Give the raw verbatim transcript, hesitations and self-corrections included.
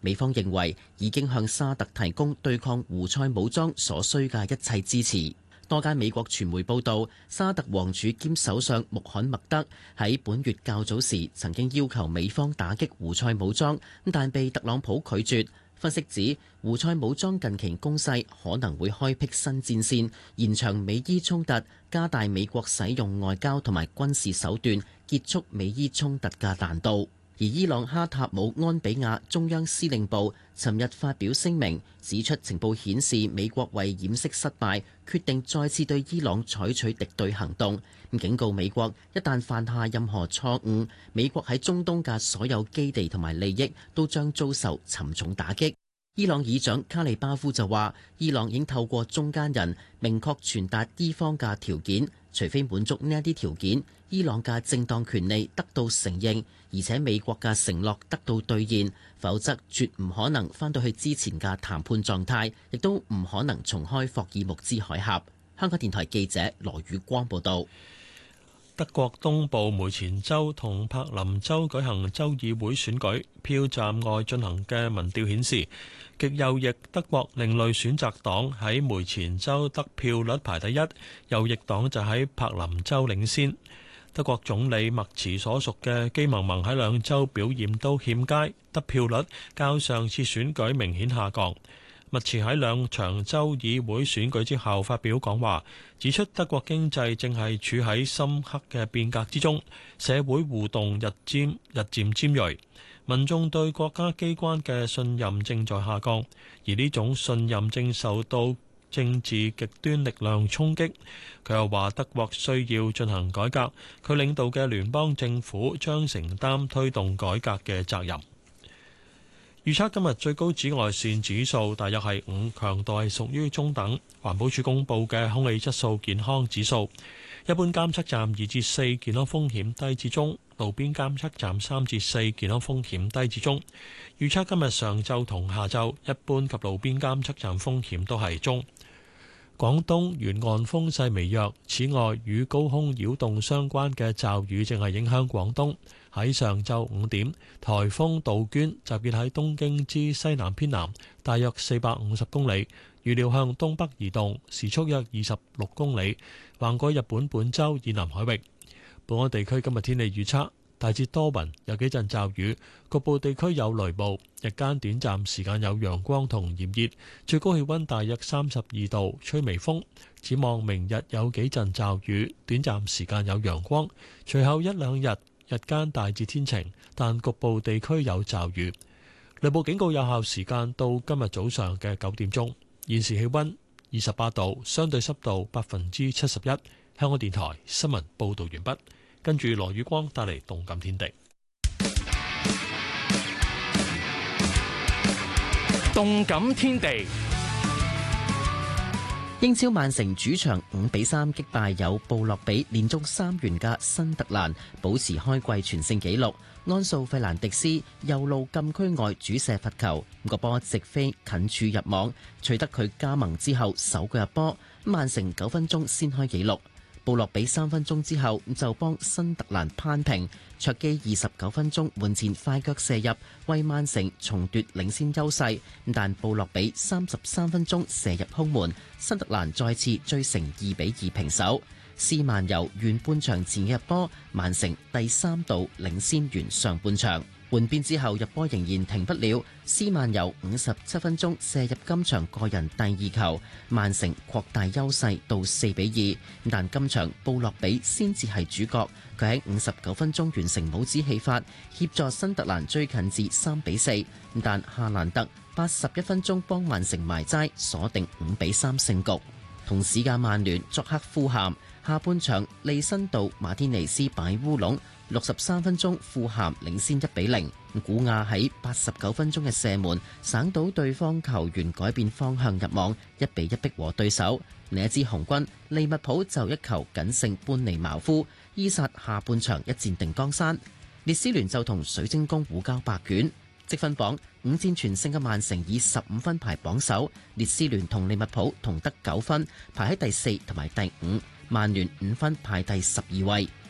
美方認為已經向沙特提供對抗胡塞武裝所需嘅一切支持。多間美國傳媒報道，沙特王儲兼首相穆罕默德喺本月較早時曾經要求美方打擊胡塞武裝，但被特朗普拒絕。分析指，胡塞武裝近期攻勢可能會開闢新戰線，延長美伊衝突，加大美國使用外交同埋軍事手段結束美伊衝突嘅難度。而伊朗哈塔姆安比亞中央司令部尋日發表聲明，指出情報顯示美國為掩飾失敗，決定再次對伊朗採取敵對行動，警告美國一旦犯下任何錯誤，美國喺中東嘅所有基地同埋利益都將遭受沉重打擊。伊朗議長卡利巴夫就話，伊朗已經透過中間人明確傳達伊方嘅條件，除非滿足呢一啲條件，伊朗嘅正當權利得到承認，而且美國嘅承諾得到兌現，否則絕唔可能返到去之前嘅談判狀態，亦都唔可能重開霍爾木茲海峽。香港電台記者羅宇光報道。 德國東部梅前州同柏林州舉行州議會選舉，票站外進行嘅民調顯示，極右翼德國另類選擇黨喺梅前州得票率排第一，右翼黨就喺柏林州領先。德國總理默茨所屬嘅基民盟喺兩州表現都欠佳，得票率較上次選舉明顯下降。默茨喺兩場州議會選舉之後發表講話，指出德國經濟正係處喺深刻嘅變革之中，社會互動日漸日漸尖銳，民眾對國家機關嘅信任正在下降，而呢種信任正受到政治極端力量衝擊。佢又話德國需要進行改革，佢領導嘅聯邦政府將承擔推動改革嘅責任。預測今日最高紫外線指數大約係五，強度係屬於中等。環保署公布嘅空氣質素健康指數，一般監測站二至四，健康風險低至中；路邊監測站三至四，健康風險低至中。預測今日上晝同下晝，一般及路邊監測站風險都係中。廣東沿岸風勢微弱，此外與高空擾動相關嘅驟雨正係影響廣東。喺上晝五點，颱風杜鵑集結喺東京之西南偏南，大約四百五十公里，預料向東北移動，時速約二十六公里，橫過日本本州以南海域。本港地區今日天氣預測，大致多雲，有幾陣驟雨，局部地區有雷暴，日間短暫時間有陽光同炎熱，最高氣溫大約三十二度，吹微風。展望明日有幾陣驟雨，短暫時間有陽光，隨後一兩日日間大致天晴，但局部地區有驟雨。雷暴警告有效時間到今日早上嘅九點鐘。現時氣溫二十八度，相對濕度百分之七十一。香港電台新聞報道完畢，跟住羅宇光帶嚟動感天地。 動感天地。 英超曼城主場五比三擊敗有布洛比連中三元嘅新特蘭，保持開季全勝紀錄。安素費蘭迪斯右路禁區外主射罰球，個波直飛近處入網，取得佢加盟之後首個入波。曼城九分鐘先開紀錄，布洛比三分鐘之後就幫新特蘭攀平。卓基二十九分鐘門前快腳射入，為曼城重奪領先優勢。但布洛比三十三分鐘射入空門，新特蘭再次追成二比二平手。斯曼由完半場前嘅入波，曼城第三度領先完上半場。換邊之後入波仍然停不了，斯曼由五十七分鐘射入今場個人第二球，曼城擴大優勢到四比二。但今場布洛比先至係主角，佢喺五十九分鐘完成帽子戲法，協助新特蘭追近至三比四。但夏蘭特八十一分鐘幫曼城埋齋，鎖定五比三勝局。同時間曼聯作客富咸，下半場利申道馬天尼斯擺烏龍，六十三分鐘富咸領先一比零。古亞喺八十九分鐘嘅射門省到對方球員改變方向入網，一比一逼和對手。另一支紅軍利物浦就一球僅勝班尼茅夫，伊薩下半場一戰定江山。列斯聯就同水晶宮互交白卷。積分榜五戰全勝嘅曼城以十五分排榜首，列斯聯同利物浦同得九分，排喺第四同埋第五。曼聯五分排第十二位。